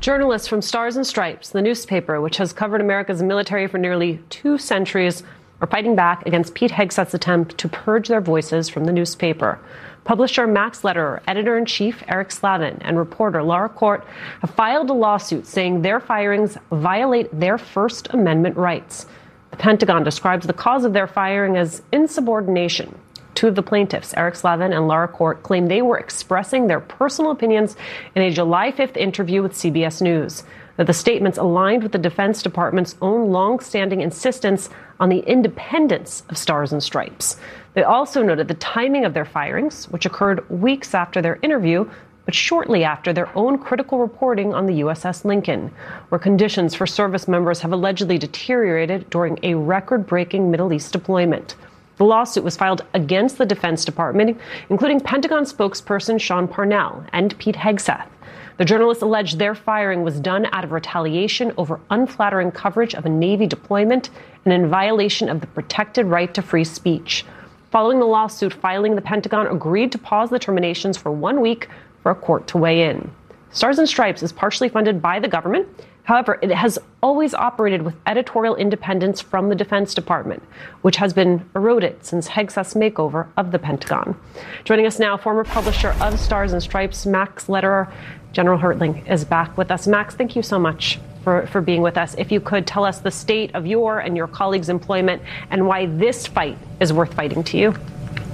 Journalists from Stars and Stripes, the newspaper which has covered America's military for nearly 2 centuries, are fighting back against Pete Hegseth's attempt to purge their voices from the newspaper. Publisher Max Lederer, editor-in-chief Eric Slavin, and reporter Laura Court have filed a lawsuit saying their firings violate their First Amendment rights. The Pentagon describes the cause of their firing as insubordination. Two of the plaintiffs, Eric Slavin and Laura Court, claim they were expressing their personal opinions in a July 5th interview with CBS News, that the statements aligned with the Defense Department's own long-standing insistence on the independence of Stars and Stripes. They also noted the timing of their firings, which occurred weeks after their interview, but shortly after their own critical reporting on the USS Lincoln, where conditions for service members have allegedly deteriorated during a record-breaking Middle East deployment. The lawsuit was filed against the Defense Department, including Pentagon spokesperson Sean Parnell and Pete Hegseth. The journalists alleged their firing was done out of retaliation over unflattering coverage of a Navy deployment and in violation of the protected right to free speech. Following the lawsuit filing, the Pentagon agreed to pause the terminations for 1 week for a court to weigh in. Stars and Stripes is partially funded by the government. However, it has always operated with editorial independence from the Defense Department, which has been eroded since Hegseth's makeover of the Pentagon. Joining us now, former publisher of Stars and Stripes, Max Lederer. General Hertling is back with us. Max, thank you so much for being with us. If you could tell us the state of your and your colleagues' employment and why this fight is worth fighting to you.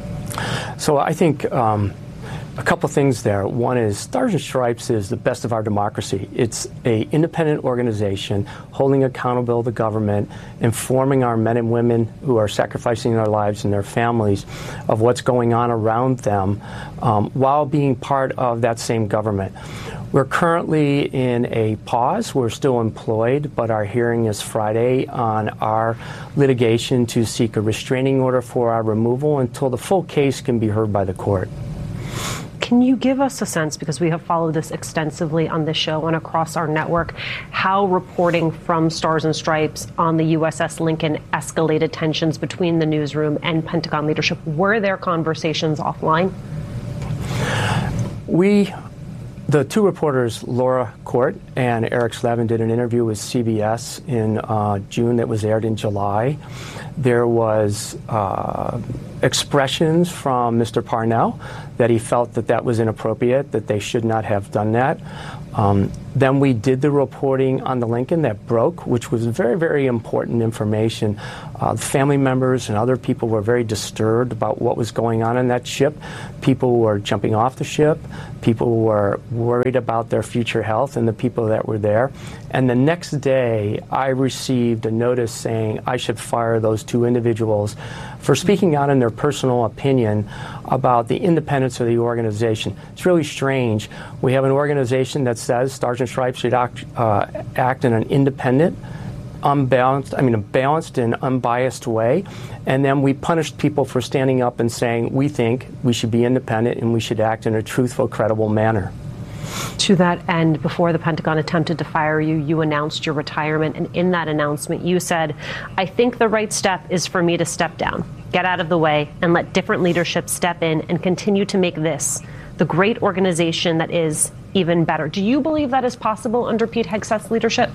So I think a couple things there. One is Stars and Stripes is the best of our democracy. It's an independent organization holding accountable the government, informing our men and women who are sacrificing their lives and their families of what's going on around them while being part of that same government. We're currently in a pause. We're still employed, but our hearing is Friday on our litigation to seek a restraining order for our removal until the full case can be heard by the court. Can you give us a sense, because we have followed this extensively on this show and across our network, how reporting from Stars and Stripes on the USS Lincoln escalated tensions between the newsroom and Pentagon leadership? Were there conversations offline? The two reporters, Laura Court and Eric Slavin, did an interview with CBS in June that was aired in July. There was expressions from Mr. Parnell that he felt that that was inappropriate, that they should not have done that. Then we did the reporting on the Lincoln that broke, which was very, very important information. Family members and other people were very disturbed about what was going on in that ship. People were jumping off the ship. People were worried about their future health and the people that were there. And the next day, I received a notice saying I should fire those two individuals for speaking out in their personal opinion about the independence of the organization. It's really strange. We have an organization that says Stars and Stripes should act in an independent, a balanced and unbiased way, and then we punished people for standing up and saying we think we should be independent and we should act in a truthful, credible manner. To that end, before the Pentagon attempted to fire you, you announced your retirement, and in that announcement you said, "I think the right step is for me to step down, get out of the way, and let different leadership step in and continue to make this the great organization that is even better." Do you believe that is possible under Pete Hegseth's leadership?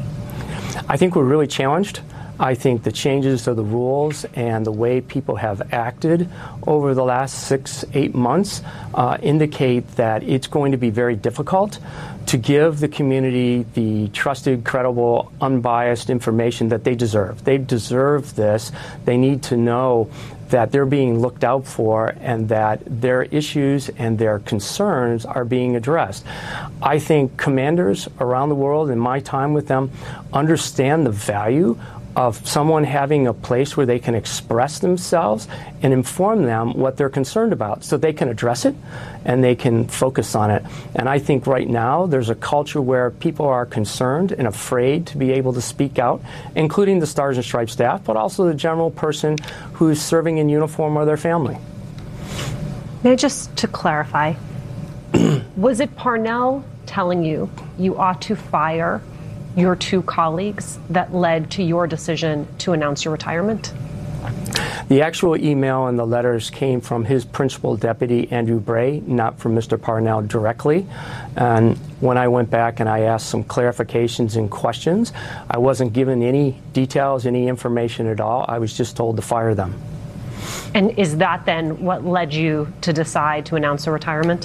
I think we're really challenged. I think the changes to the rules and the way people have acted over the last 6-8 months indicate that it's going to be very difficult to give the community the trusted, credible, unbiased information that they deserve. They deserve this. They need to know that they're being looked out for and that their issues and their concerns are being addressed. I think commanders around the world, in my time with them, understand the value of someone having a place where they can express themselves and inform them what they're concerned about so they can address it and they can focus on it. And I think right now there's a culture where people are concerned and afraid to be able to speak out, including the Stars and Stripes staff, but also the general person who's serving in uniform or their family. Now, just to clarify, was it Parnell telling you you ought to fire your two colleagues that led to your decision to announce your retirement? The actual email and the letters came from his principal deputy, Andrew Bray, not from Mr. Parnell directly. And when I went back and I asked some clarifications and questions, I wasn't given any details, any information at all. I was just told to fire them. And is that then what led you to decide to announce a retirement?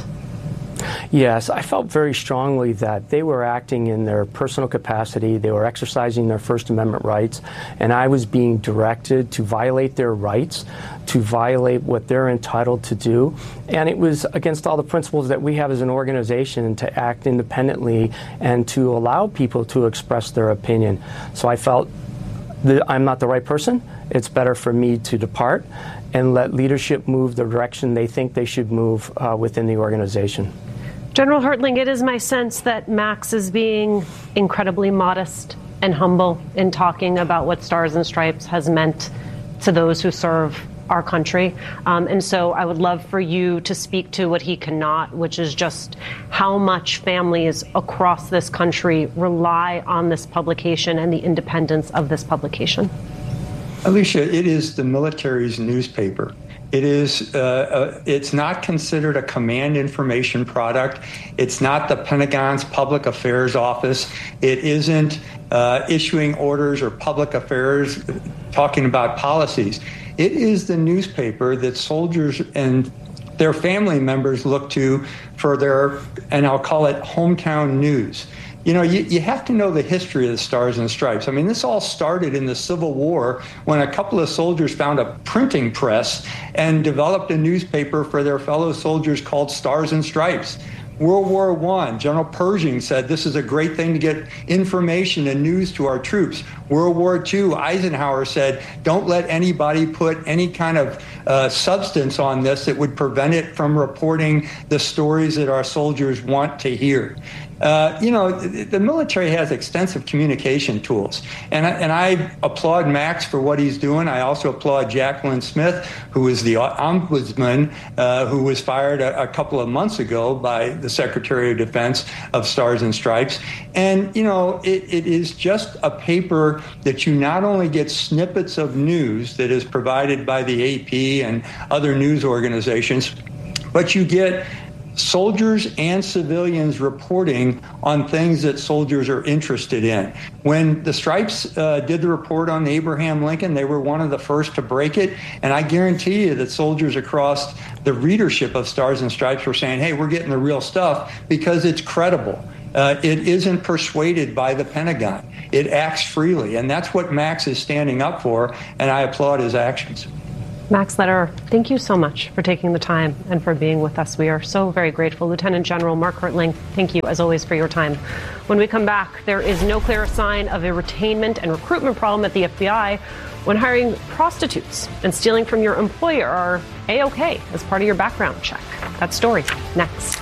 Yes, I felt very strongly that they were acting in their personal capacity. They were exercising their First Amendment rights, and I was being directed to violate their rights, to violate what they're entitled to do. And it was against all the principles that we have as an organization to act independently and to allow people to express their opinion. So I felt that I'm not the right person. It's better for me to depart and let leadership move the direction they think they should move within the organization. General Hertling, it is my sense that Max is being incredibly modest and humble in talking about what Stars and Stripes has meant to those who serve our country. And so I would love for you to speak to what he cannot, which is just how much families across this country rely on this publication and the independence of this publication. Alicia, it is the military's newspaper. It is. It's not considered a command information product. It's not the Pentagon's public affairs office. It isn't issuing orders or public affairs talking about policies. It is the newspaper that soldiers and their family members look to for their, and I'll call it hometown news. You know, you have to know the history of the Stars and Stripes. I mean, this all started in the Civil War when a couple of soldiers found a printing press and developed a newspaper for their fellow soldiers called Stars and Stripes. World War I, General Pershing said this is a great thing to get information and news to our troops. World War II, Eisenhower said, don't let anybody put any kind of substance on this that would prevent it from reporting the stories that our soldiers want to hear. You know, the military has extensive communication tools, and I applaud Max for what he's doing. I also applaud Jacqueline Smith, who is the ombudsman, who was fired a couple of months ago by the Secretary of Defense of Stars and Stripes. And, you know, it is just a paper that you not only get snippets of news that is provided by the AP and other news organizations, but you get soldiers and civilians reporting on things that soldiers are interested in. When the Stripes did the report on Abraham Lincoln, they were one of the first to break it. And I guarantee you that soldiers across the readership of Stars and Stripes were saying, hey, we're getting the real stuff because it's credible. It isn't persuaded by the Pentagon. It acts freely. And that's what Max is standing up for. And I applaud his actions. Max Lederer, thank you so much for taking the time and for being with us. We are so very grateful. Lieutenant General Mark Hertling, thank you as always for your time. When we come back, there is no clearer sign of a retainment and recruitment problem at the FBI when hiring prostitutes and stealing from your employer are A-OK as part of your background check. That story next.